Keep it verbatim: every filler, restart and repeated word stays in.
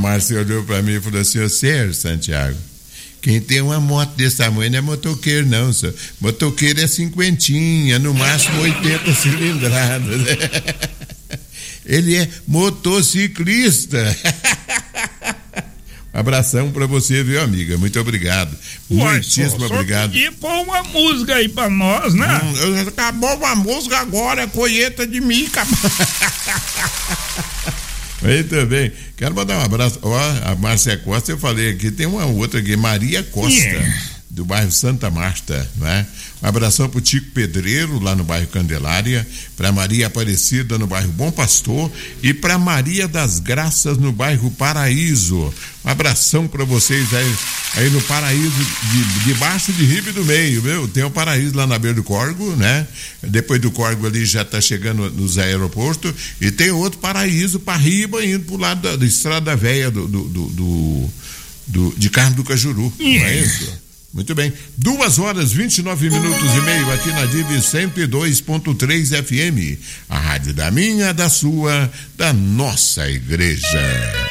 Márcia olhou pra mim e falou assim: ô Sérgio Santiago, quem tem uma moto desse tamanho não é motoqueiro, não, senhor. Motoqueiro é cinquentinha, no máximo oitenta cilindradas. Ele é motociclista. Abração pra você, viu, amiga? Muito obrigado. Uai, Muitíssimo só, obrigado. Só podia pôr uma música aí pra nós, né? Hum, acabou uma música agora, colheita de mica. Muito bem. Quero mandar um abraço. Ó, a Márcia Costa, eu falei aqui, tem uma outra aqui, Maria Costa, yeah. do bairro Santa Marta, né? Um abração pro Tico Pedreiro, lá no bairro Candelária, pra Maria Aparecida, no bairro Bom Pastor, e pra Maria das Graças, no bairro Paraíso. Um abração pra vocês aí, aí no Paraíso, de, debaixo de Ribe do Meio, viu? Tem um Paraíso lá na beira do Córrego, né? Depois do Córrego ali já tá chegando nos aeroportos, e tem outro Paraíso pra riba, indo pro lado da, da Estrada Velha do, do, do, do, do, de Carmo do Cajuru, yeah. Não é isso? Muito bem, duas horas, vinte e nove minutos e meio aqui na Div cento e dois ponto três F M, a rádio da minha, da sua, da nossa igreja.